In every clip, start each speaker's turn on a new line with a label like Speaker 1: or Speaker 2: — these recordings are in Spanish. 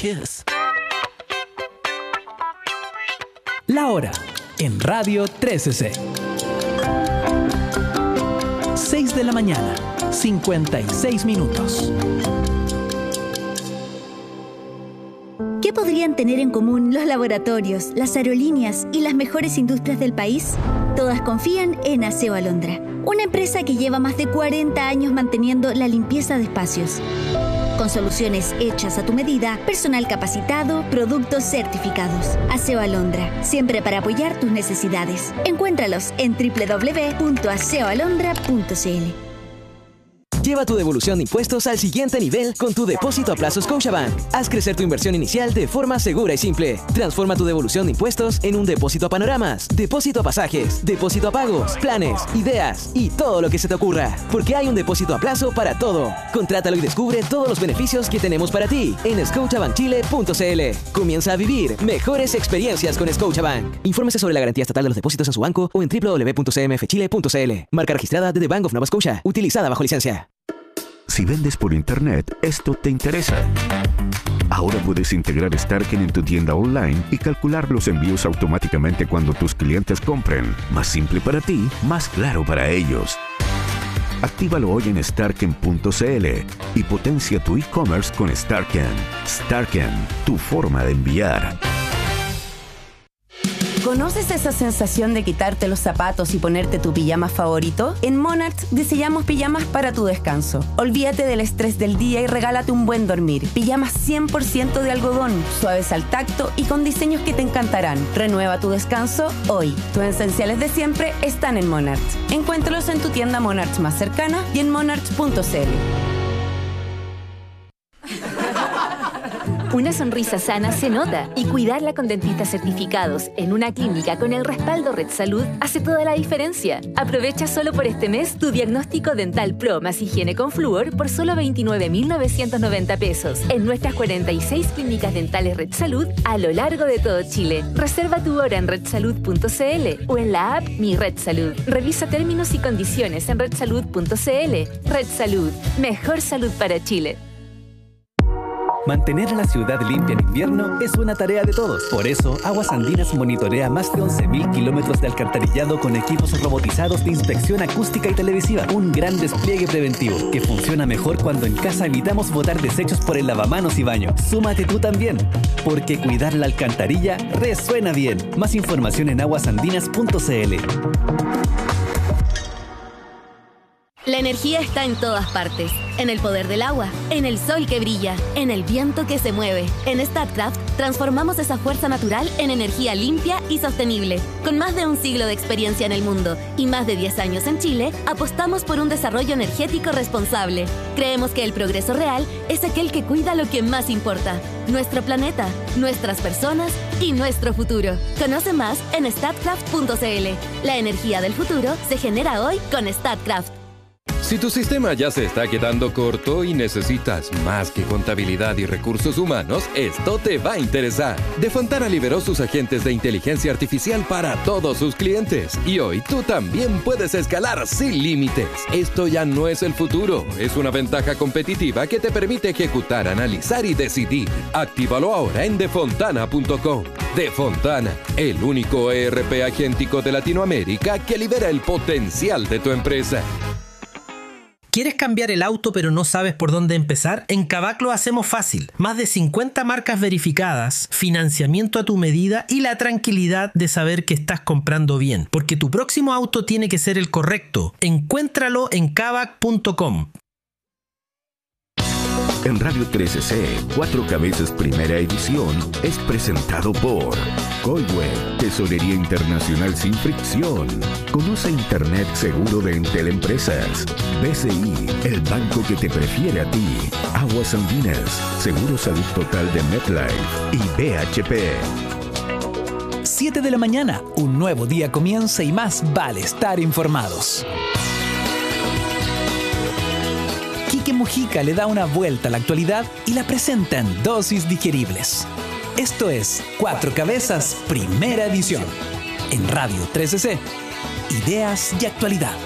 Speaker 1: kiss.
Speaker 2: La hora en Radio 13C. 6 de la mañana, 56 minutos.
Speaker 3: ¿Qué podrían tener en común los laboratorios, las aerolíneas y las mejores industrias del país? Todas confían en Aseo Alondra, una empresa que lleva más de 40 años manteniendo la limpieza de espacios. Con soluciones hechas a tu medida, personal capacitado, productos certificados. Aseo Alondra, siempre para apoyar tus necesidades. Encuéntralos en www.aseoalondra.cl.
Speaker 4: Lleva tu devolución de impuestos al siguiente nivel con tu depósito a plazo Scotiabank. Haz crecer tu inversión inicial de forma segura y simple. Transforma tu devolución de impuestos en un depósito a panoramas, depósito a pasajes, depósito a pagos, planes, ideas y todo lo que se te ocurra. Porque hay un depósito a plazo para todo. Contrátalo y descubre todos los beneficios que tenemos para ti en scotiabankchile.cl. Comienza a vivir mejores experiencias con Scotiabank. Infórmese sobre la garantía estatal de los depósitos en su banco o en www.cmfchile.cl. Marca registrada de The Bank of Nova Scotia. Utilizada bajo licencia.
Speaker 5: Si vendes por internet, esto te interesa. Ahora puedes integrar Starken en tu tienda online y calcular los envíos automáticamente cuando tus clientes compren. Más simple para ti, más claro para ellos. Actívalo hoy en starken.cl y potencia tu e-commerce con Starken. Starken, tu forma de enviar.
Speaker 6: ¿Conoces esa sensación de quitarte los zapatos y ponerte tu pijama favorito? En Monarch diseñamos pijamas para tu descanso. Olvídate del estrés del día y regálate un buen dormir. Pijamas 100% de algodón, suaves al tacto y con diseños que te encantarán. Renueva tu descanso hoy. Tus esenciales de siempre están en Monarch. Encuéntralos en tu tienda Monarch más cercana y en monarch.cl.
Speaker 7: Una sonrisa sana se nota y cuidarla con dentistas certificados en una clínica con el respaldo Red Salud hace toda la diferencia. Aprovecha solo por este mes tu diagnóstico dental pro más higiene con flúor por solo 29.990 pesos en nuestras 46 clínicas dentales Red Salud a lo largo de todo Chile. Reserva tu hora en redsalud.cl o en la app Mi Red Salud. Revisa términos y condiciones en redsalud.cl. Red Salud, mejor salud para Chile.
Speaker 8: Mantener la ciudad limpia en invierno es una tarea de todos. Por eso, Aguas Andinas monitorea más de 11.000 kilómetros de alcantarillado con equipos robotizados de inspección acústica y televisiva. Un gran despliegue preventivo que funciona mejor cuando en casa evitamos botar desechos por el lavamanos y baño. Súmate tú también, porque cuidar la alcantarilla resuena bien. Más información en aguasandinas.cl.
Speaker 9: La energía está en todas partes. En el poder del agua, en el sol que brilla, en el viento que se mueve. En Statkraft transformamos esa fuerza natural en energía limpia y sostenible. Con más de un siglo de experiencia en el mundo y más de 10 años en Chile, apostamos por un desarrollo energético responsable. Creemos que el progreso real es aquel que cuida lo que más importa: nuestro planeta, nuestras personas y nuestro futuro. Conoce más en statkraft.cl. La energía del futuro se genera hoy con Statkraft.
Speaker 10: Si tu sistema ya se está quedando corto y necesitas más que contabilidad y recursos humanos, esto te va a interesar. De Fontana liberó sus agentes de inteligencia artificial para todos sus clientes. Y hoy tú también puedes escalar sin límites. Esto ya no es el futuro, es una ventaja competitiva que te permite ejecutar, analizar y decidir. Actívalo ahora en defontana.com. De Fontana, el único ERP agéntico de Latinoamérica que libera el potencial de tu empresa.
Speaker 11: ¿Quieres cambiar el auto pero no sabes por dónde empezar? En Kavak lo hacemos fácil. Más de 50 marcas verificadas, financiamiento a tu medida y la tranquilidad de saber que estás comprando bien. Porque tu próximo auto tiene que ser el correcto. Encuéntralo en kavak.com.
Speaker 5: En Radio 13C, 4 Cabezas Primera Edición es presentado por Coldwell, Tesorería Internacional sin fricción. Conoce Internet seguro de Entel Empresas. BCI, el banco que te prefiere a ti. Aguas Andinas, Seguro Salud Total de MetLife y BHP.
Speaker 2: 7 de la mañana, un nuevo día comienza y más vale estar informados. Quique Mujica le da una vuelta a la actualidad y la presenta en dosis digeribles. Esto es 4 Cabezas, Primera Edición. En Radio 13C. Ideas y actualidad.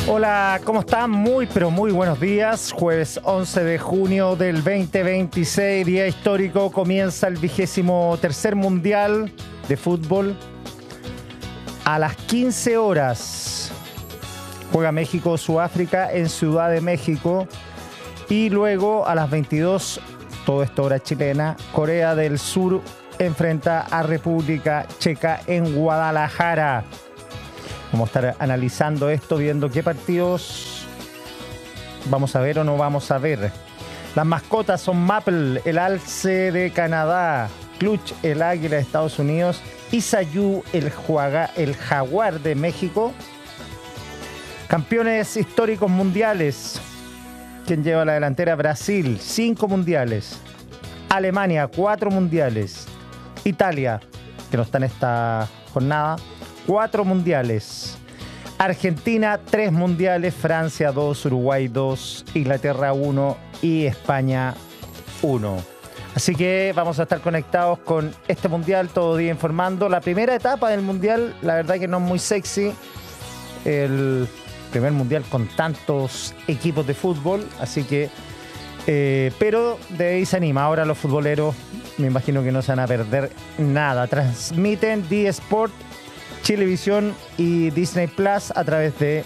Speaker 1: Hola, ¿cómo están? Muy, pero muy buenos días. Jueves 11 de junio del 2026, día histórico. Comienza el 23º Mundial de Fútbol. A las 15 horas juega México-Sudáfrica en Ciudad de México. Y luego a las 22, todo esto hora chilena, Corea del Sur enfrenta a República Checa en Guadalajara. Vamos a estar analizando esto, viendo qué partidos vamos a ver o no vamos a ver. Las mascotas son Maple, el alce de Canadá, Clutch, el águila de Estados Unidos, y Sayú, el jaguar de México. Campeones históricos mundiales. ¿Quién lleva la delantera? Brasil, 5 mundiales. Alemania, 4 mundiales. Italia, que no está en esta jornada, 4 mundiales. Argentina, 3 mundiales. Francia, 2. Uruguay, 2. Inglaterra, 1. Y España, 1. Así que vamos a estar conectados con este mundial todo día informando. La primera etapa del mundial, la verdad que no es muy sexy. El primer mundial con tantos equipos de fútbol. Así que, pero de ahí se anima. Ahora los futboleros, me imagino que no se van a perder nada. Transmiten D-Sport, Chilevisión y Disney Plus a través de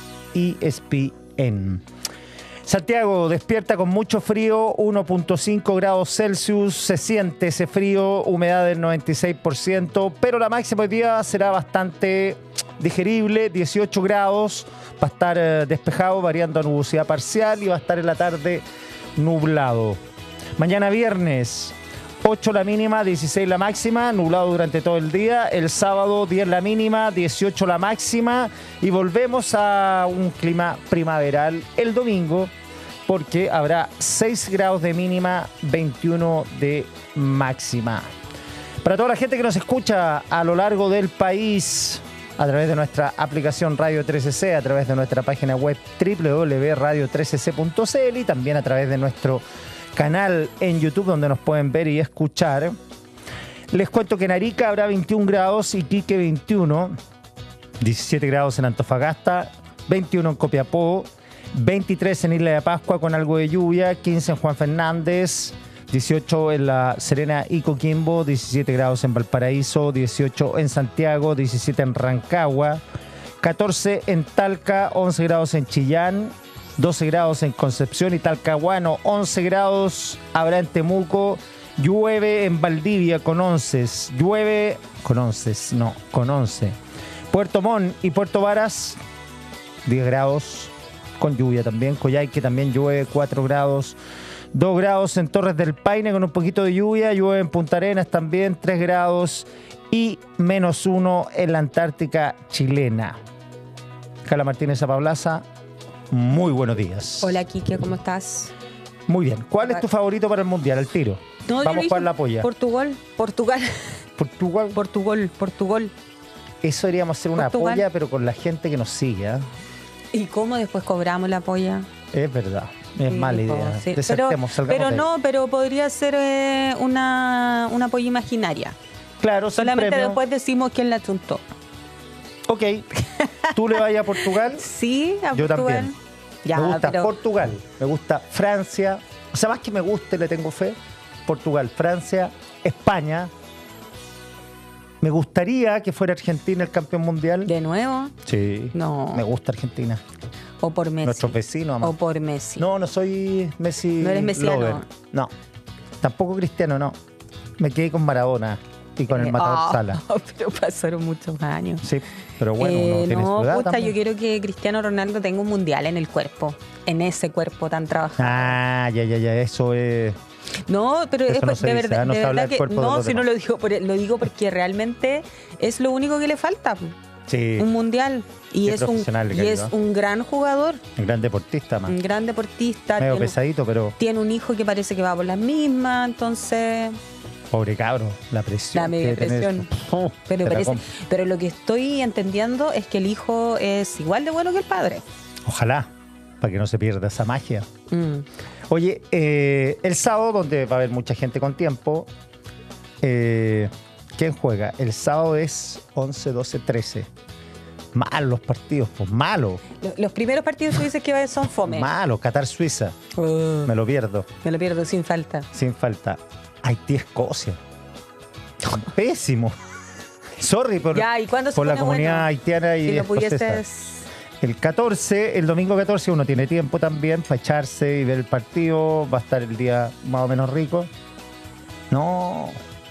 Speaker 1: ESPN. Santiago despierta con mucho frío, 1.5 grados Celsius, se siente ese frío, humedad del 96%, pero la máxima hoy día será bastante digerible, 18 grados, va a estar despejado, variando a nubosidad parcial, y va a estar en la tarde nublado. Mañana viernes, 8 la mínima, 16 la máxima, nublado durante todo el día. El sábado 10 la mínima, 18 la máxima, y volvemos a un clima primaveral el domingo, porque habrá 6 grados de mínima, 21 de máxima. Para toda la gente que nos escucha a lo largo del país, a través de nuestra aplicación Radio 13C, a través de nuestra página web www.radio13c.cl, y también a través de nuestro canal en YouTube, donde nos pueden ver y escuchar. Les cuento que en Arica habrá 21 grados, Iquique 21, 17 grados en Antofagasta, 21 en Copiapó, 23 en Isla de Pascua con algo de lluvia, 15 en Juan Fernández, 18 en La Serena y Coquimbo, 17 grados en Valparaíso, 18 en Santiago, 17 en Rancagua, 14 en Talca, 11 grados en Chillán, 12 grados en Concepción y Talcahuano, 11 grados habrá en Temuco, llueve en Valdivia con 11, con 11. Puerto Montt y Puerto Varas, 10 grados con lluvia también. Coyhaique también llueve, 4 grados. 2 grados en Torres del Paine con un poquito de lluvia, llueve en Punta Arenas también, 3 grados, y -1 en la Antártica chilena. Carla Martínez Zapablaza, muy buenos días.
Speaker 12: Hola, Quique, ¿cómo estás?
Speaker 1: Muy bien. ¿Cuál es tu favorito para el Mundial? Al tiro.
Speaker 12: No,
Speaker 1: vamos a jugar la polla.
Speaker 12: Portugal.
Speaker 1: Eso deberíamos hacer una polla, pero con la gente que nos sigue.
Speaker 12: ¿Y cómo después cobramos la polla?
Speaker 1: Es verdad. Es mala idea.
Speaker 12: Sí. Pero podría ser una polla imaginaria.
Speaker 1: Claro,
Speaker 12: solamente después decimos quién la chuntó.
Speaker 1: Ok. ¿Tú le vas a Portugal?
Speaker 12: Sí, a
Speaker 1: Yo
Speaker 12: Portugal.
Speaker 1: También. Ya, me gusta Portugal, me gusta Francia. O sea, más que me guste, le tengo fe. Portugal, Francia, España. Me gustaría que fuera Argentina el campeón mundial.
Speaker 12: ¿De nuevo?
Speaker 1: Sí.
Speaker 12: No.
Speaker 1: Me gusta Argentina.
Speaker 12: O por Messi.
Speaker 1: Nuestros vecinos, amor.
Speaker 12: O por Messi.
Speaker 1: No, no soy Messi.
Speaker 12: ¿No eres mesiano?
Speaker 1: Lover. No. Tampoco Cristiano, no. Me quedé con Maradona y con el Matador Sala.
Speaker 12: Pero pasaron muchos años.
Speaker 1: Sí, pero bueno, uno tiene su edad también.
Speaker 12: Yo quiero que Cristiano Ronaldo tenga un mundial en el cuerpo. En ese cuerpo tan trabajado.
Speaker 1: Ah, ya, eso es...
Speaker 12: No, pero
Speaker 1: eso
Speaker 12: es
Speaker 1: no
Speaker 12: de verdad,
Speaker 1: no
Speaker 12: de
Speaker 1: se habla
Speaker 12: verdad
Speaker 1: del cuerpo
Speaker 12: que no,
Speaker 1: de
Speaker 12: si no lo digo porque realmente es lo único que le falta.
Speaker 1: Sí.
Speaker 12: Un mundial. Y es un gran jugador.
Speaker 1: Un gran deportista, man.
Speaker 12: Un gran deportista.
Speaker 1: Medio pesadito, pero...
Speaker 12: Tiene un hijo que parece que va por las mismas, entonces...
Speaker 1: Pobre cabro, la presión.
Speaker 12: La media presión. Pero lo que estoy entendiendo es que el hijo es igual de bueno que el padre.
Speaker 1: Ojalá, para que no se pierda esa magia. Oye, el sábado, donde va a haber mucha gente con tiempo, ¿quién juega? El sábado es 11, 12, 13. Malos los partidos, pues malos.
Speaker 12: Los primeros partidos tú dices que son fome.
Speaker 1: Malos, Qatar-Suiza. Me lo pierdo.
Speaker 12: Me lo pierdo sin falta.
Speaker 1: Sin falta. Haití-Escocia. Pésimo. Sorry por
Speaker 12: ya, ¿y cuándo se
Speaker 1: por la
Speaker 12: pone
Speaker 1: comunidad
Speaker 12: bueno?
Speaker 1: haitiana y
Speaker 12: Si lo
Speaker 1: escocesa.
Speaker 12: pudieses...
Speaker 1: El 14, el domingo 14, uno tiene tiempo también para echarse y ver el partido. Va a estar el día más o menos rico. No.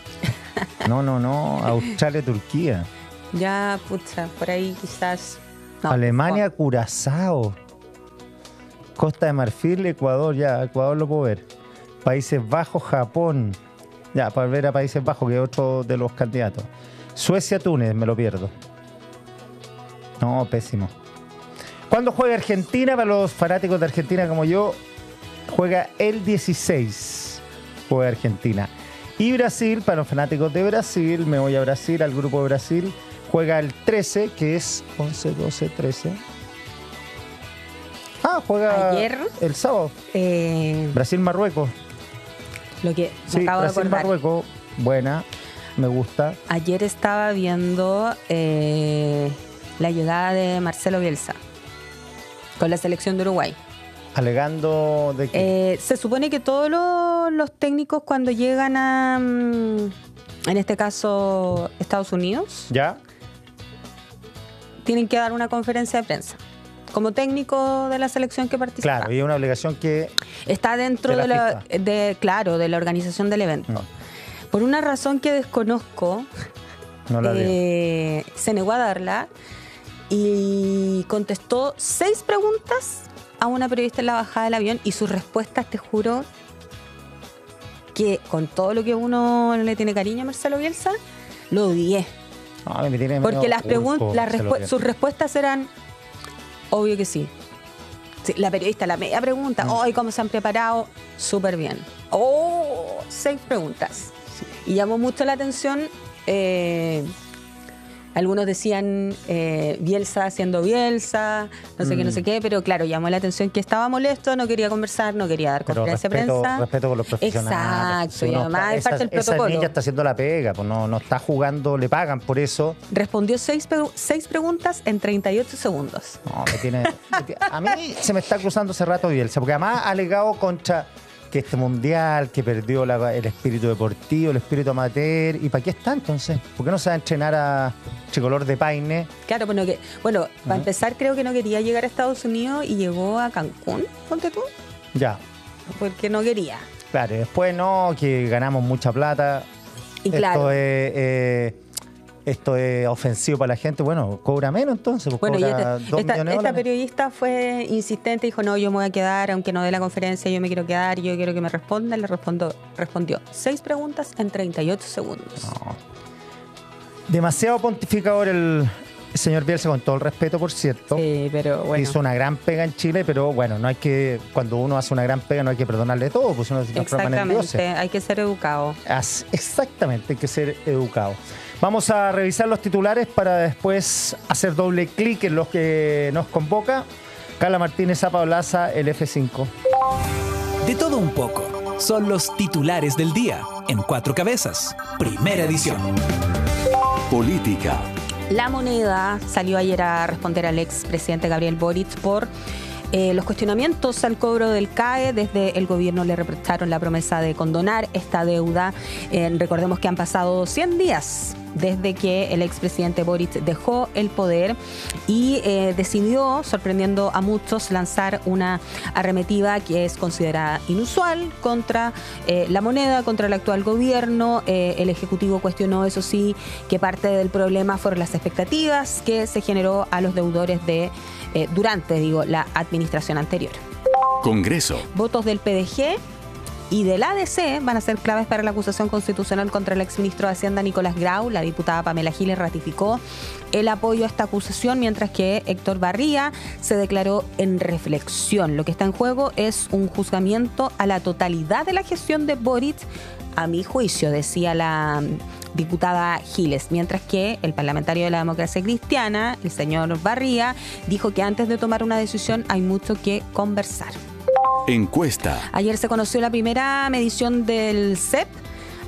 Speaker 1: Australia-Turquía.
Speaker 12: Ya, pucha, por ahí quizás... No,
Speaker 1: Alemania, Curazao. Costa de Marfil, Ecuador, ya, Ecuador lo puedo ver. Países Bajos, Japón. Ya, para ver a Países Bajos, que es otro de los candidatos. Suecia, Túnez, me lo pierdo. No, pésimo. ¿Cuándo juega Argentina? Para los fanáticos de Argentina como yo, juega el 16. Juega Argentina. Y Brasil, para los fanáticos de Brasil, me voy a Brasil, al grupo de Brasil, juega el 13, que es 11, 12, 13. Juega
Speaker 12: ayer,
Speaker 1: el sábado. Brasil-Marruecos.
Speaker 12: Lo que
Speaker 1: sí,
Speaker 12: me acabo de acordar.
Speaker 1: Brasil-Marruecos, buena, me gusta.
Speaker 12: Ayer estaba viendo la llegada de Marcelo Bielsa con la selección de Uruguay.
Speaker 1: Alegando de que...
Speaker 12: se supone que todos los técnicos cuando llegan a, en este caso, Estados Unidos,
Speaker 1: ¿ya?
Speaker 12: Tienen que dar una conferencia de prensa como técnico de la selección que participa.
Speaker 1: Claro, y es una obligación que...
Speaker 12: Está dentro de la organización del evento. No. Por una razón que desconozco,
Speaker 1: no la
Speaker 12: se negó a darla y contestó 6 preguntas a una periodista en la bajada del avión y sus respuestas, te juro, que con todo lo que uno le tiene cariño a Marcelo Bielsa, lo odié. Porque sus respuestas eran, obvio que sí. La periodista, la media pregunta, ¿cómo se han preparado? Súper bien. 6 preguntas. Sí. Y llamó mucho la atención. Algunos decían Bielsa siendo Bielsa, no sé qué, pero claro, llamó la atención que estaba molesto, no quería conversar, no quería dar conferencia de prensa.
Speaker 1: Respeto por los profesionales.
Speaker 12: Exacto, y además es parte del protocolo.
Speaker 1: Esa niña está haciendo la pega, pues no está jugando, le pagan por eso.
Speaker 12: Respondió 6 preguntas en 38 segundos.
Speaker 1: No, a mí se me está cruzando hace rato Bielsa, porque además ha alegado contra... que este mundial, que perdió el espíritu deportivo, el espíritu amateur. ¿Y para qué está entonces? ¿Por qué no se va a entrenar a Tricolor de Paine?
Speaker 12: Claro, para empezar creo que no quería llegar a Estados Unidos y llegó a Cancún, ponte tú.
Speaker 1: Ya.
Speaker 12: Porque no quería.
Speaker 1: Claro, y después que ganamos mucha plata.
Speaker 12: Y claro.
Speaker 1: Esto es ofensivo para la gente. Bueno, cobra menos entonces.
Speaker 12: Bueno, y esta periodista fue insistente, dijo, no, yo me voy a quedar, aunque no dé la conferencia, yo me quiero quedar, yo quiero que me respondan. Le respondió 6 preguntas en 38 segundos.
Speaker 1: No. Demasiado pontificador el señor Bielsa, con todo el respeto, por cierto.
Speaker 12: Sí, pero bueno.
Speaker 1: Hizo una gran pega en Chile, pero bueno, no hay que, cuando uno hace una gran pega, no hay que perdonarle todo, pues uno se transforma en Dios.
Speaker 12: Hay que ser educado.
Speaker 1: Exactamente, hay que ser educado. Vamos a revisar los titulares para después hacer doble clic en los que nos convoca. Carla Martínez, Zapa Olaza, el F5.
Speaker 2: De todo un poco. Son los titulares del día en 4 cabezas. Primera edición.
Speaker 5: Política.
Speaker 12: La Moneda salió ayer a responder al expresidente Gabriel Boric por los cuestionamientos al cobro del CAE. Desde el gobierno le reprocharon la promesa de condonar esta deuda. Recordemos que han pasado 100 días desde que el expresidente Boric dejó el poder y decidió, sorprendiendo a muchos, lanzar una arremetida que es considerada inusual contra la Moneda, contra el actual gobierno. El Ejecutivo cuestionó, eso sí, que parte del problema fueron las expectativas que se generó a los deudores durante la administración anterior.
Speaker 5: Congreso.
Speaker 12: Votos del PDG y del ADC van a ser claves para la acusación constitucional contra el exministro de Hacienda Nicolás Grau. La diputada Pamela Giles ratificó el apoyo a esta acusación, mientras que Héctor Barría se declaró en reflexión. Lo que está en juego es un juzgamiento a la totalidad de la gestión de Boric, a mi juicio, decía la diputada Giles, mientras que el parlamentario de la Democracia Cristiana, el señor Barría, dijo que antes de tomar una decisión hay mucho que conversar.
Speaker 5: Encuesta.
Speaker 12: Ayer se conoció la primera medición del CEP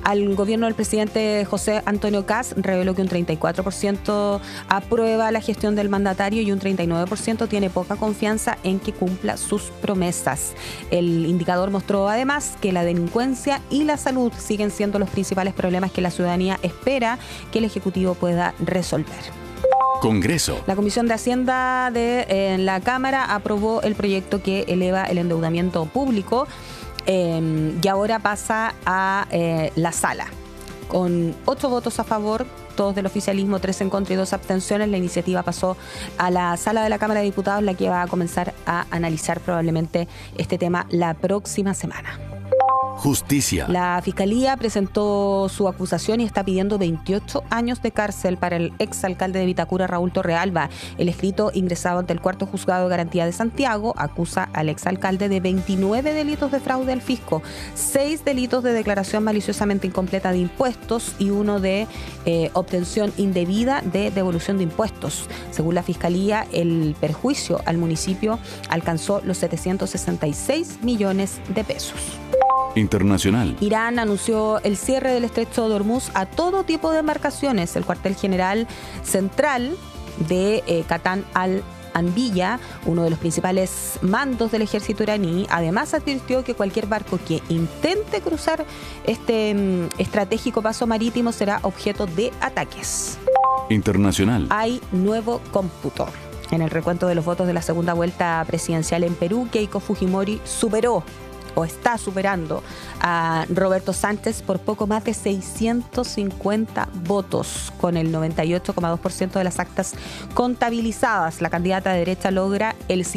Speaker 12: al gobierno del presidente José Antonio Kast reveló que un 34% aprueba la gestión del mandatario y un 39% tiene poca confianza en que cumpla sus promesas. El indicador mostró además que la delincuencia y la salud siguen siendo los principales problemas que la ciudadanía espera que el Ejecutivo pueda resolver.
Speaker 5: Congreso.
Speaker 12: La Comisión de Hacienda de la Cámara aprobó el proyecto que eleva el endeudamiento público y ahora pasa a la sala. Con 8 votos a favor, todos del oficialismo, 3 en contra y 2 abstenciones, la iniciativa pasó a la sala de la Cámara de Diputados, la que va a comenzar a analizar probablemente este tema la próxima semana.
Speaker 5: Justicia.
Speaker 12: La Fiscalía presentó su acusación y está pidiendo 28 años de cárcel para el exalcalde de Vitacura, Raúl Torrealba. El escrito ingresado ante el Cuarto Juzgado de Garantía de Santiago acusa al exalcalde de 29 delitos de fraude al fisco, 6 delitos de declaración maliciosamente incompleta de impuestos y 1 de obtención indebida de devolución de impuestos. Según la Fiscalía, el perjuicio al municipio alcanzó los 766 millones de pesos.
Speaker 5: Internacional.
Speaker 12: Irán anunció el cierre del estrecho de Hormuz a todo tipo de embarcaciones. El cuartel general central de Katán al-Anbiya, uno de los principales mandos del ejército iraní, además advirtió que cualquier barco que intente cruzar este estratégico paso marítimo será objeto de ataques.
Speaker 5: Internacional.
Speaker 12: Hay nuevo cómputo. En el recuento de los votos de la segunda vuelta presidencial en Perú, Keiko Fujimori superó o está superando a Roberto Sánchez por poco más de 650 votos, con el 98,2% de las contabilizadas. La candidata de derecha logra el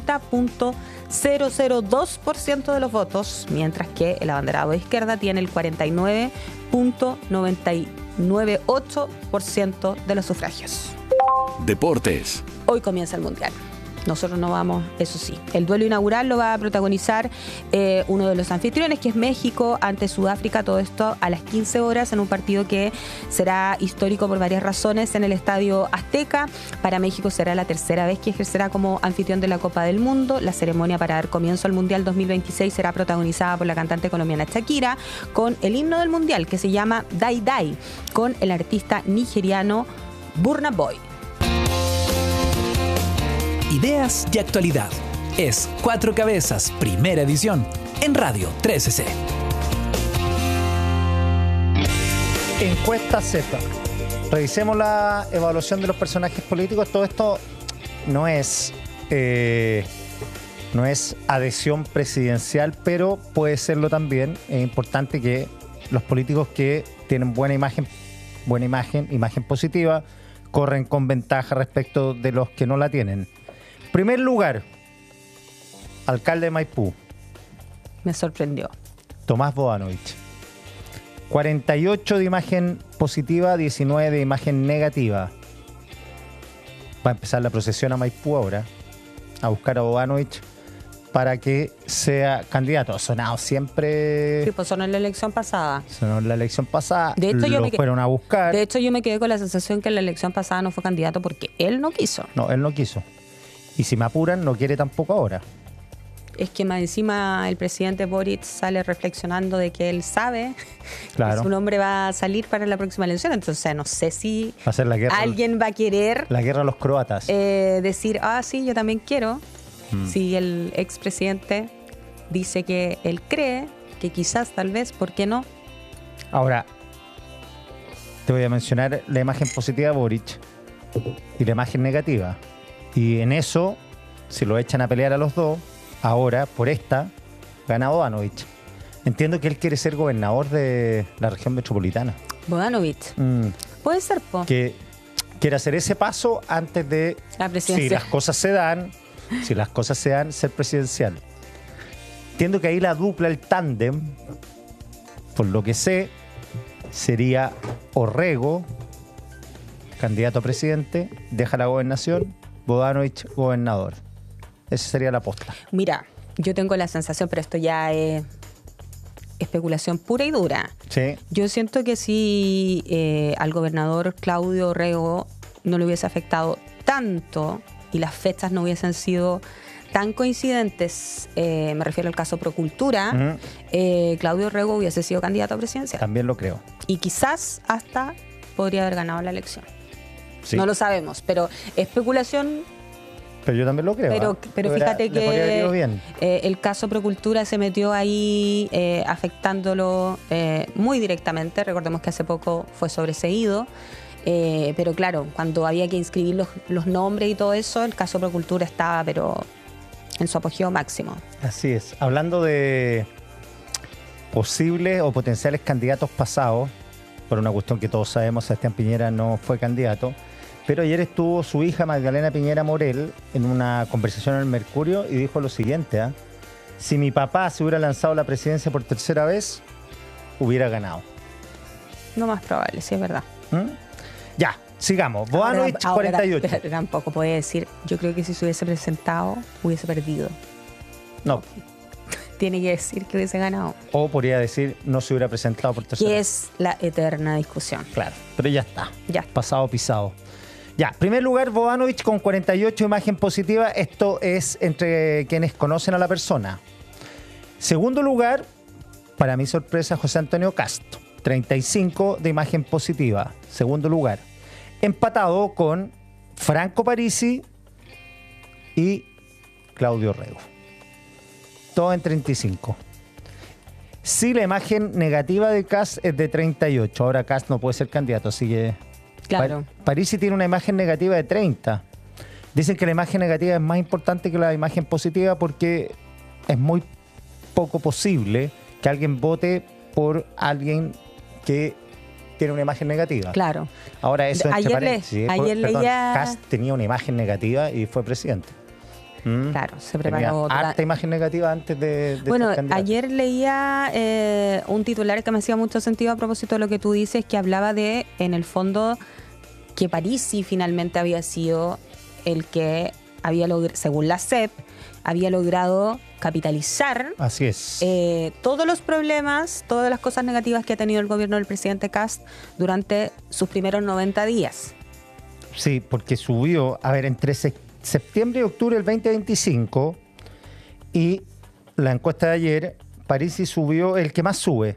Speaker 12: 50,002% de los votos, mientras que el abanderado de izquierda tiene el 49,998% de los sufragios.
Speaker 5: Deportes.
Speaker 12: Hoy comienza el Mundial. Nosotros no vamos, eso sí. El duelo inaugural lo va a protagonizar uno de los anfitriones, que es México, ante Sudáfrica. Todo esto a las 15 horas en un partido que será histórico por varias razones en el Estadio Azteca. Para México será la tercera vez que ejercerá como anfitrión de la Copa del Mundo. La ceremonia para dar comienzo al Mundial 2026 será protagonizada por la cantante colombiana Shakira, con el himno del Mundial que se llama Dai Dai, con el artista nigeriano Burna Boy.
Speaker 2: Ideas y actualidad. Es Cuatro Cabezas, primera edición, en Radio 13C.
Speaker 1: Encuesta Z. Revisemos la evaluación de los personajes políticos. Todo esto no es adhesión presidencial, pero puede serlo también. Es importante que los políticos que tienen buena imagen positiva, corren con ventaja respecto de los que no la tienen. Primer lugar, alcalde de Maipú.
Speaker 12: Me sorprendió.
Speaker 1: Tomás Bodanovich. 48 de imagen positiva, 19 de imagen negativa. Va a empezar la procesión a Maipú ahora, a buscar a Bodanovich para que sea candidato. Ha sonado siempre.
Speaker 12: Sí, pues sonó en la elección pasada.
Speaker 1: De hecho, fueron a buscar.
Speaker 12: De hecho, yo me quedé con la sensación que en la elección pasada no fue candidato porque él no quiso.
Speaker 1: No, él no quiso. Y si me apuran, no quiere tampoco ahora.
Speaker 12: Es que más encima el presidente Boric sale reflexionando de que él sabe que su nombre va a salir para la próxima elección. Entonces, no sé si
Speaker 1: va a ser la guerra,
Speaker 12: alguien va a querer...
Speaker 1: La guerra a los croatas.
Speaker 12: Decir, sí, yo también quiero. Si el expresidente dice que él cree, que quizás, tal vez, ¿por qué no?
Speaker 1: Ahora, te voy a mencionar la imagen positiva de Boric y la imagen negativa. Y en eso, si lo echan a pelear a los dos, ahora, por esta, gana Bodanovich. Entiendo que él quiere ser gobernador de la región metropolitana.
Speaker 12: Bodanovich. Puede ser, po.
Speaker 1: Que quiere hacer ese paso antes de,
Speaker 12: la presidencia.
Speaker 1: si las cosas se dan, ser presidencial. Entiendo que ahí la dupla, el tándem, por lo que sé, sería Orrego, candidato a presidente, deja la gobernación, Bodanovich, gobernador. Esa sería la aposta.
Speaker 12: Mira, yo tengo la sensación, pero esto ya es especulación pura y dura.
Speaker 1: Sí.
Speaker 12: Yo siento que si al gobernador Claudio Orrego no le hubiese afectado tanto y las fechas no hubiesen sido tan coincidentes, me refiero al caso Procultura, Claudio Rego hubiese sido candidato a presidencia.
Speaker 1: También lo creo.
Speaker 12: Y quizás hasta podría haber ganado la elección.
Speaker 1: Sí.
Speaker 12: No lo sabemos, pero especulación.
Speaker 1: Pero yo también lo creo.
Speaker 12: Pero fíjate que
Speaker 1: bien.
Speaker 12: El caso Procultura se metió ahí afectándolo muy directamente. Recordemos que hace poco fue sobreseído. Pero claro, cuando había que inscribir los nombres y todo eso, el caso Procultura estaba pero en su apogeo máximo.
Speaker 1: Así es. Hablando de posibles o potenciales candidatos pasados, por una cuestión que todos sabemos, Sebastián Piñera no fue candidato, pero ayer estuvo su hija Magdalena Piñera Morel en una conversación en el Mercurio y dijo lo siguiente: si mi papá se hubiera lanzado a la presidencia por tercera vez, hubiera ganado.
Speaker 12: No más probable, sí es verdad.
Speaker 1: Ya, sigamos. Boanovich, 48.
Speaker 12: Pero tampoco puede decir, yo creo que si se hubiese presentado, hubiese perdido.
Speaker 1: No.
Speaker 12: Tiene que decir que hubiese ganado.
Speaker 1: O podría decir, no se hubiera presentado por tercera
Speaker 12: que
Speaker 1: vez.
Speaker 12: Es la eterna discusión.
Speaker 1: Claro, pero ya está.
Speaker 12: Ya.
Speaker 1: Pasado pisado. Ya, primer lugar, Boanovich con 48, imagen positiva. Esto es entre quienes conocen a la persona. Segundo lugar, para mi sorpresa, José Antonio Castro, 35 de imagen positiva. Segundo lugar. Empatado con Franco Parisi y Claudio Rego. Todo en 35. Sí, la imagen negativa de Kast es de 38. Ahora Kast no puede ser candidato, así que...
Speaker 12: Claro.
Speaker 1: Parisi tiene una imagen negativa de 30. Dicen que la imagen negativa es más importante que la imagen positiva porque es muy poco posible que alguien vote por alguien que tiene una imagen negativa.
Speaker 12: Claro.
Speaker 1: Ahora eso
Speaker 12: ayer leía...
Speaker 1: Kast tenía una imagen negativa y fue presidente.
Speaker 12: Claro, se preparó.
Speaker 1: Harta imagen negativa antes de
Speaker 12: bueno,
Speaker 1: ser candidato.
Speaker 12: ayer leía un titular que me hacía mucho sentido a propósito de lo que tú dices, que hablaba de, en el fondo, que Parisi finalmente había sido el que había logrado, según la CEP, había logrado capitalizar
Speaker 1: así es.
Speaker 12: Todos los problemas, todas las cosas negativas que ha tenido el gobierno del presidente Kast durante sus primeros 90 días.
Speaker 1: Sí, porque subió, a ver, entre septiembre y octubre del 2025 y la encuesta de ayer, Parisi subió, el que más sube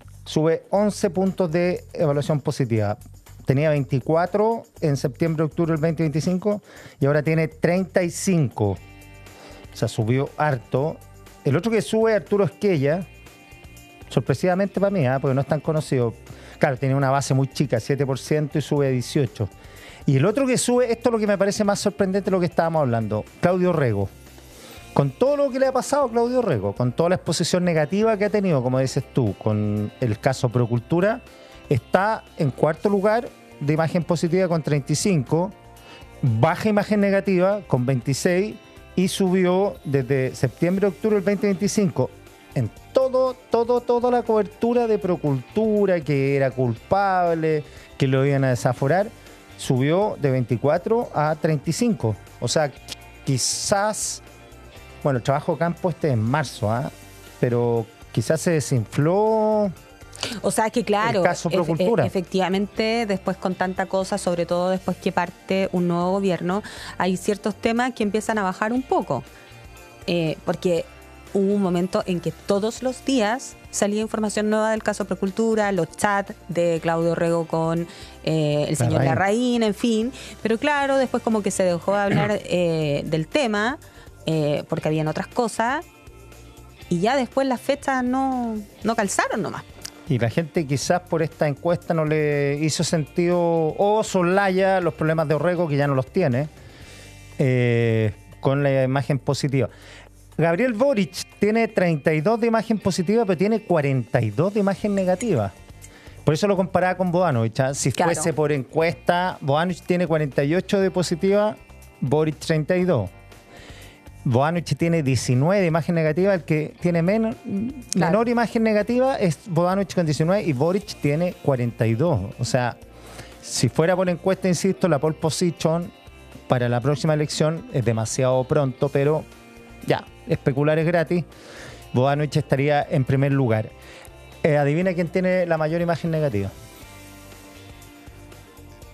Speaker 1: 11 puntos de evaluación positiva. Tenía 24 en septiembre, octubre del 2025 y ahora tiene 35. O sea, subió harto. El otro que sube, Arturo Esquella, sorpresivamente para mí, porque no es tan conocido. Claro, tiene una base muy chica, 7%, y sube a 18. Y el otro que sube, esto es lo que me parece más sorprendente de lo que estábamos hablando, Claudio Rego. Con todo lo que le ha pasado a Claudio Rego, con toda la exposición negativa que ha tenido, como dices tú, con el caso Procultura, está en cuarto lugar de imagen positiva con 35, baja imagen negativa con 26 y subió desde septiembre a octubre del 2025 en toda la cobertura de Procultura, que era culpable, que lo iban a desaforar, subió de 24 a 35. O sea, quizás, bueno, el trabajo de campo en marzo, pero quizás se desinfló.
Speaker 12: O sea que claro,
Speaker 1: el caso Procultura.
Speaker 12: Efectivamente, después con tanta cosa, sobre todo después que parte un nuevo gobierno, hay ciertos temas que empiezan a bajar un poco. Porque hubo un momento en que todos los días salía información nueva del caso Procultura, los chats de Claudio Rego con el señor Larraín, en fin. Pero claro, después como que se dejó de hablar del tema, porque habían otras cosas, y ya después las fechas no calzaron nomás.
Speaker 1: Y la gente quizás por esta encuesta no le hizo sentido o soslaya los problemas de Orrego, que ya no los tiene, con la imagen positiva. Gabriel Boric tiene 32 de imagen positiva, pero tiene 42 de imagen negativa. Por eso lo comparaba con Boanovich. Si fuese por encuesta, Boanovich tiene 48 de positiva, Boric 32. Boanovich tiene 19 de imagen negativa, el que tiene menor imagen negativa es Boanovich con 19 y Boric tiene 42. O sea, si fuera por encuesta, insisto, la pole position para la próxima elección es demasiado pronto, pero ya, especular es gratis. Boanovich estaría en primer lugar. Adivina quién tiene la mayor imagen negativa.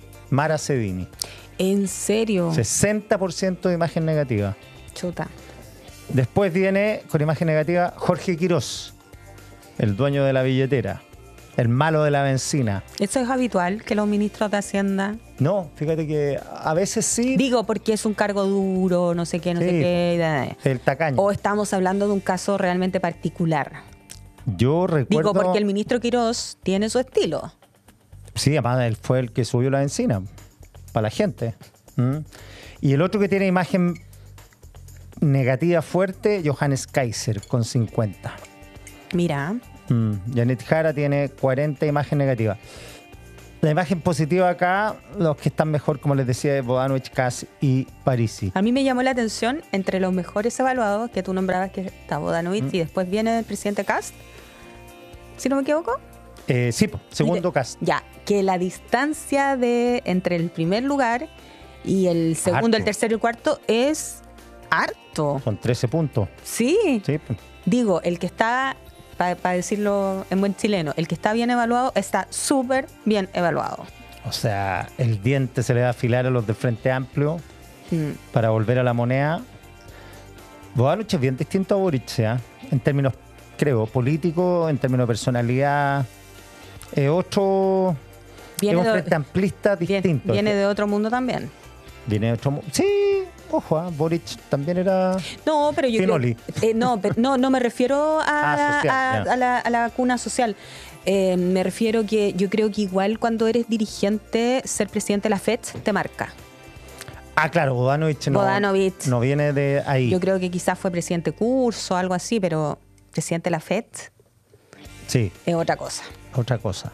Speaker 1: Mara Cedini.
Speaker 12: ¿En serio?
Speaker 1: 60% de imagen negativa.
Speaker 12: Chuta.
Speaker 1: Después viene, con imagen negativa, Jorge Quirós, el dueño de la billetera, el malo de la benzina.
Speaker 12: ¿Eso es habitual, que los ministros de Hacienda?
Speaker 1: No, fíjate que a veces sí.
Speaker 12: Digo, porque es un cargo duro, no sé qué, no sé qué.
Speaker 1: El tacaño.
Speaker 12: ¿O estamos hablando de un caso realmente particular?
Speaker 1: Yo recuerdo...
Speaker 12: Digo, porque el ministro Quirós tiene su estilo.
Speaker 1: Sí, además él fue el que subió la benzina para la gente. Y el otro que tiene imagen negativa fuerte, Johannes Kaiser, con 50.
Speaker 12: Mira.
Speaker 1: Janet Jara tiene 40 imagen negativa. La imagen positiva acá, los que están mejor, como les decía, es Bodanovich, Kast y Parisi.
Speaker 12: A mí me llamó la atención, entre los mejores evaluados que tú nombrabas, que está Bodanovich y después viene el presidente Kast, si no me equivoco.
Speaker 1: Sí, segundo Kast.
Speaker 12: Ya, que la distancia entre el primer lugar y el segundo, el tercero y el cuarto es harto.
Speaker 1: Son 13 puntos.
Speaker 12: Sí.
Speaker 1: Sí.
Speaker 12: Digo, el que está, para decirlo en buen chileno, el que está bien evaluado está súper bien evaluado.
Speaker 1: O sea, el diente se le va a afilar a los del Frente Amplio para volver a la moneda. Bodanovich es bien distinto a Boric, en términos, creo, políticos, en términos de personalidad. Otro...
Speaker 12: Viene
Speaker 1: es un frente amplista distinto.
Speaker 12: Viene de otro mundo también.
Speaker 1: Viene de otro mundo. Sí, ojo, Boric también era...
Speaker 12: No, pero yo
Speaker 1: Pinoli.
Speaker 12: No me refiero a la cuna social. Me refiero que yo creo que igual cuando eres dirigente, ser presidente de la FED te marca.
Speaker 1: Ah, claro, Bodanovich no viene de ahí.
Speaker 12: Yo creo que quizás fue presidente curso, algo así, pero presidente de la FED
Speaker 1: sí,
Speaker 12: es otra cosa.
Speaker 1: Otra cosa.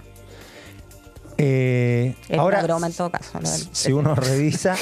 Speaker 12: Es
Speaker 1: ahora,
Speaker 12: una broma en todo caso.
Speaker 1: Si uno revisa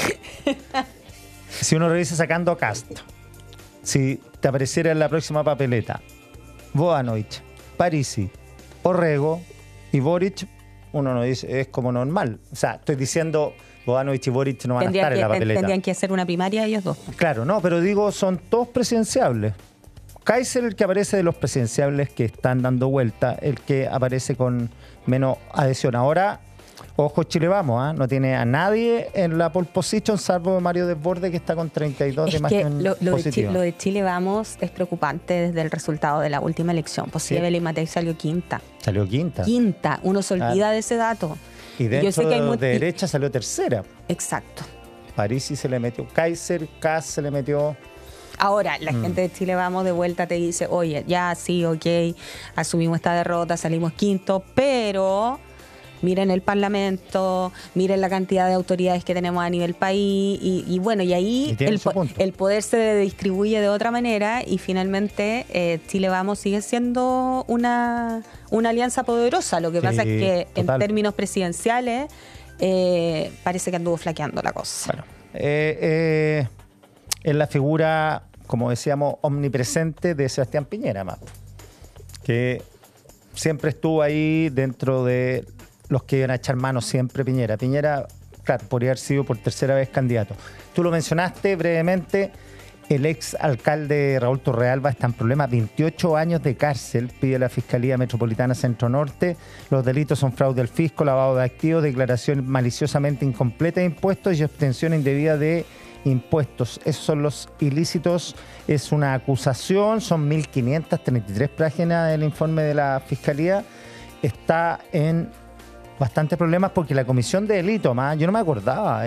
Speaker 1: sacando Kast, si te apareciera en la próxima papeleta Bodanovich, Parisi, Orrego y Boric, uno no dice, es como normal. O sea, estoy diciendo, Bodanovich y Boric no van a estar en la papeleta.
Speaker 12: Tendrían que hacer una primaria ellos dos.
Speaker 1: Claro, no, pero digo, son todos presidenciables. Kaiser, el que aparece de los presidenciables que están dando vuelta, el que aparece con menos adhesión. Ahora, ojo, Chile Vamos, no tiene a nadie en la pole position, salvo Mario Desbordes, que está con 32 de imagen positiva.
Speaker 12: Lo de Chile Vamos es preocupante desde el resultado de la última elección. Pues sí, Evelyn Matei salió quinta.
Speaker 1: Salió quinta.
Speaker 12: Quinta, uno se olvida de ese dato.
Speaker 1: Y dentro yo sé que de derecha salió tercera.
Speaker 12: Exacto.
Speaker 1: Parisi se le metió, Kaiser, Kast se le metió...
Speaker 12: Ahora, la gente de Chile Vamos de vuelta te dice, oye, ya sí, ok, asumimos esta derrota, salimos quinto, pero miren el Parlamento, miren la cantidad de autoridades que tenemos a nivel país y bueno, y ahí el poder se distribuye de otra manera y finalmente Chile Vamos sigue siendo una alianza poderosa. Lo que pasa es que en términos presidenciales parece que anduvo flaqueando la cosa.
Speaker 1: Bueno, es la figura, como decíamos, omnipresente de Sebastián Piñera, más que siempre estuvo ahí dentro de los que iban a echar mano siempre Piñera. Piñera, claro, podría haber sido por tercera vez candidato. Tú lo mencionaste brevemente, el ex alcalde Raúl Torrealba está en problemas, 28 años de cárcel, pide la Fiscalía Metropolitana Centro Norte. Los delitos son fraude al fisco, lavado de activos, declaración maliciosamente incompleta de impuestos y obtención indebida de impuestos. Esos son los ilícitos. Es una acusación, son 1.533 páginas del informe de la Fiscalía. Está en bastantes problemas porque la comisión de delito, yo no me acordaba,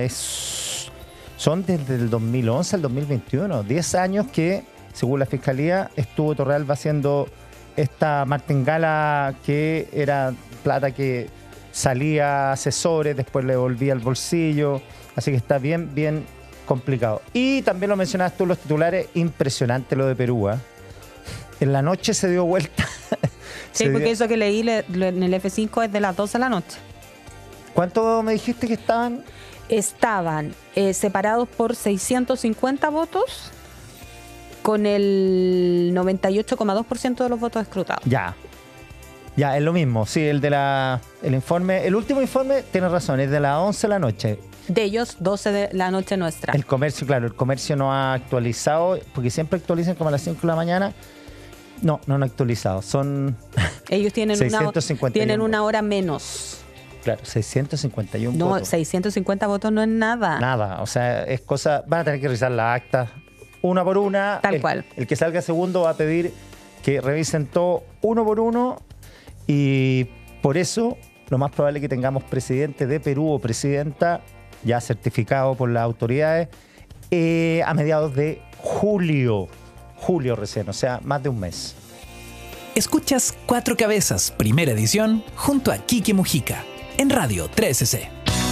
Speaker 1: son desde el 2011 al 2021, 10 años que, según la Fiscalía, estuvo Torrealba haciendo esta martingala que era plata que salía a asesores, después le volvía al bolsillo, así que está bien complicado. Y también lo mencionabas tú, los titulares, impresionante lo de Perú. En la noche se dio vuelta.
Speaker 12: Sí, porque eso que leí en el F5 es de las 12 de la noche.
Speaker 1: ¿Cuánto me dijiste que estaban?
Speaker 12: Estaban separados por 650 votos con el 98,2% de los votos escrutados.
Speaker 1: Ya, es lo mismo. Sí, el informe, el último informe, tienes razón, es de las 11 de la noche.
Speaker 12: De ellos, 12 de la noche nuestra.
Speaker 1: El comercio, claro, el comercio no ha actualizado, porque siempre actualizan como a las 5 de la mañana. No han actualizado.
Speaker 12: Ellos tienen
Speaker 1: 651
Speaker 12: una hora menos.
Speaker 1: Claro, 651 votos.
Speaker 12: No, 650 votos no es nada.
Speaker 1: Nada, o sea, es cosa... Van a tener que revisar las actas una por una.
Speaker 12: Tal cual.
Speaker 1: El que salga segundo va a pedir que revisen todo uno por uno y por eso lo más probable es que tengamos presidente de Perú o presidenta ya certificado por las autoridades a mediados de julio. Julio recién, o sea, más de un mes.
Speaker 2: Escuchas Cuatro Cabezas, primera edición, junto a Quique Mujica, en Radio 13C.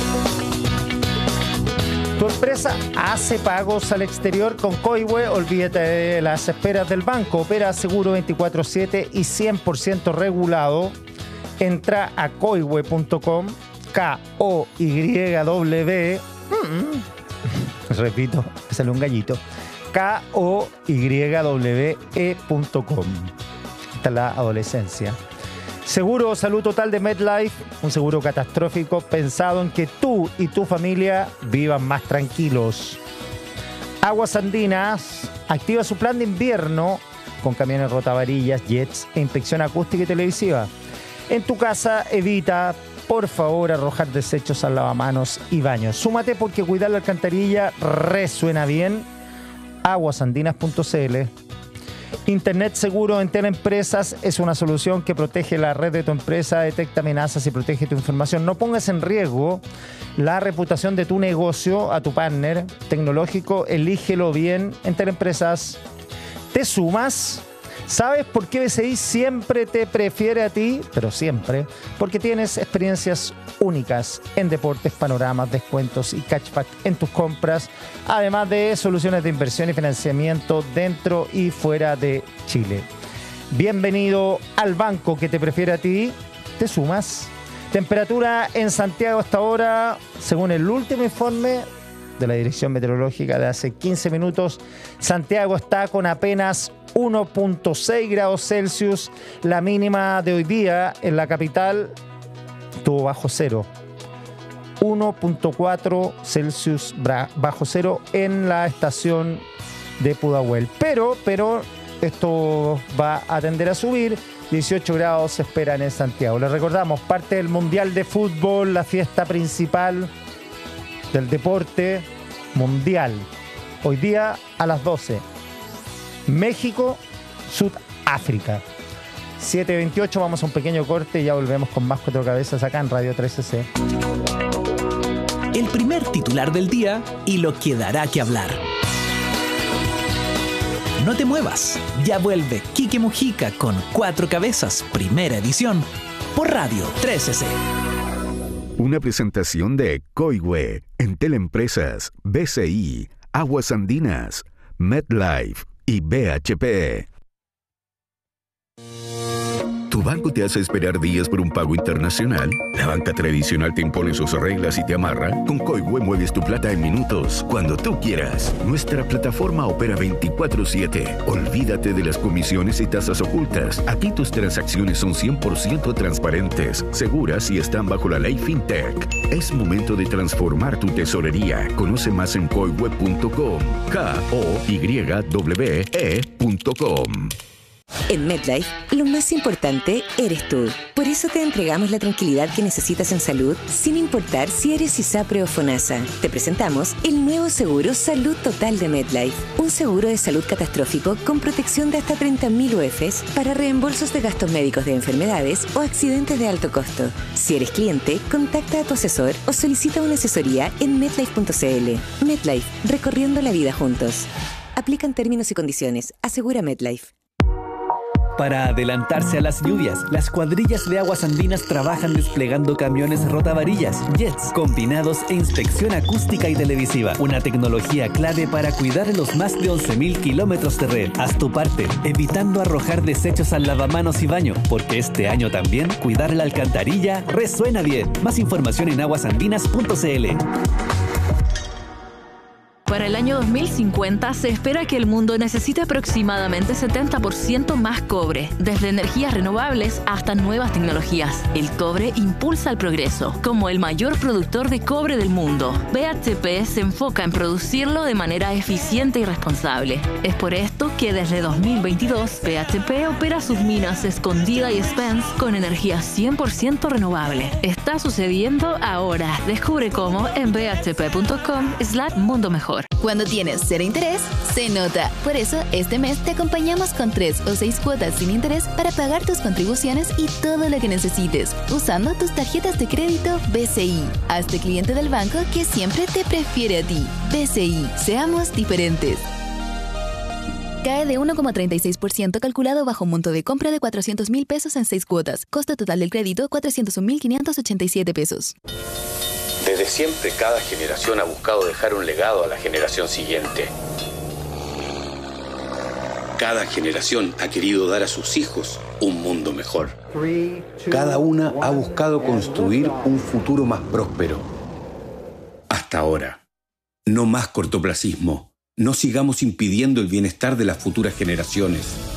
Speaker 1: Tu empresa hace pagos al exterior con Coihue. Olvídate de las esperas del banco. Opera seguro 24/7 y 100% regulado. Entra a coihue.com, KOYW. Repito, me sale un gallito. KOYWE.com. Esta es la adolescencia. Seguro Salud Total de MetLife, un seguro catastrófico pensado en que tú y tu familia vivan más tranquilos. Aguas Andinas activa su plan de invierno con camiones rotavarillas, jets e inspección acústica y televisiva. En tu casa evita, por favor, arrojar desechos al lavamanos y baños. Súmate porque cuidar la alcantarilla resuena bien. Aguasandinas.cl. Internet seguro en Teleempresas es una solución que protege la red de tu empresa, detecta amenazas y protege tu información. No pongas en riesgo la reputación de tu negocio a tu partner tecnológico. Elígelo bien en Teleempresas. ¿Te sumas? ¿Sabes por qué BCI siempre te prefiere a ti? Pero siempre. Porque tienes experiencias únicas en deportes, panoramas, descuentos y cashback en tus compras. Además de soluciones de inversión y financiamiento dentro y fuera de Chile. Bienvenido al banco que te prefiere a ti. ¿Te sumas? Temperatura en Santiago hasta ahora, según el último informe de la Dirección Meteorológica de hace 15 minutos, Santiago está con apenas 1.6 grados Celsius. La mínima de hoy día en la capital estuvo bajo cero. 1.4 Celsius bajo cero en la estación de Pudahuel. Pero esto va a tender a subir. 18 grados se esperan en Santiago. Les recordamos, parte del Mundial de Fútbol, la fiesta principal del deporte mundial. Hoy día a las 12. México, Sudáfrica. 7:28, vamos a un pequeño corte y ya volvemos con más Cuatro Cabezas acá en Radio 13C.
Speaker 2: El primer titular del día y lo que dará que hablar. No te muevas, ya vuelve Quique Mujica con Cuatro Cabezas, primera edición, por Radio 13C.
Speaker 5: Una presentación de Coihue en Teleempresas, BCI, Aguas Andinas, MetLife y BHP. ¿Tu banco te hace esperar días por un pago internacional? ¿La banca tradicional te impone sus reglas y te amarra? Con Coihue mueves tu plata en minutos, cuando tú quieras. Nuestra plataforma opera 24/7. Olvídate de las comisiones y tasas ocultas. Aquí tus transacciones son 100% transparentes, seguras y están bajo la ley FinTech. Es momento de transformar tu tesorería. Conoce más en coihue.com. KOYWE.com.
Speaker 13: En MetLife, lo más importante eres tú. Por eso te entregamos la tranquilidad que necesitas en salud, sin importar si eres ISAPRE o FONASA. Te presentamos el nuevo seguro Salud Total de MetLife. Un seguro de salud catastrófico con protección de hasta 30.000 UFs para reembolsos de gastos médicos de enfermedades o accidentes de alto costo. Si eres cliente, contacta a tu asesor o solicita una asesoría en metlife.cl. MetLife, recorriendo la vida juntos. Aplican términos y condiciones. Asegura MetLife.
Speaker 8: Para adelantarse a las lluvias, las cuadrillas de Aguas Andinas trabajan desplegando camiones rotavarillas, jets, combinados e inspección acústica y televisiva. Una tecnología clave para cuidar los más de 11.000 kilómetros de red. Haz tu parte, evitando arrojar desechos al lavamanos y baño, porque este año también cuidar la alcantarilla resuena bien. Más información en aguasandinas.cl.
Speaker 7: Para el año 2050 se espera que el mundo necesite aproximadamente 70% más cobre, desde energías renovables hasta nuevas tecnologías. El cobre impulsa el progreso. Como el mayor productor de cobre del mundo, BHP se enfoca en producirlo de manera eficiente y responsable. Es por esto que desde 2022 BHP opera sus minas Escondida y Spence con energía 100% renovable. Está sucediendo ahora. Descubre cómo en bhp.com/mundo mejor.
Speaker 14: mejor. Cuando tienes cero interés, se nota. Por eso, este mes te acompañamos con 3 o 6 cuotas sin interés para pagar tus contribuciones y todo lo que necesites, usando tus tarjetas de crédito BCI. Hazte cliente del banco que siempre te prefiere a ti. BCI, seamos diferentes. Cae de 1,36% calculado bajo un monto de compra de 400,000 pesos en 6 cuotas. Costo total del crédito, 401,587 pesos.
Speaker 15: Desde siempre, cada generación ha buscado dejar un legado a la generación siguiente. Cada generación ha querido dar a sus hijos un mundo mejor.
Speaker 16: Cada una ha buscado construir un futuro más próspero.
Speaker 15: Hasta ahora. No más cortoplacismo. No sigamos impidiendo el bienestar de las futuras generaciones.